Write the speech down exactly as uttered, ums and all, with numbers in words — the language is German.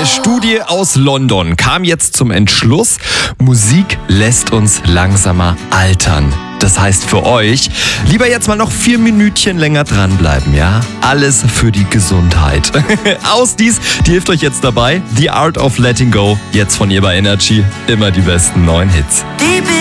Studie aus London kam jetzt zum Entschluss, Musik lässt uns langsamer altern. Das heißt für euch, lieber jetzt mal noch vier Minütchen länger dranbleiben, ja? Alles für die Gesundheit. Ausdies, die hilft euch jetzt dabei. The Art of Letting Go, jetzt von ihr bei Energy. Immer die besten neuen Hits. Die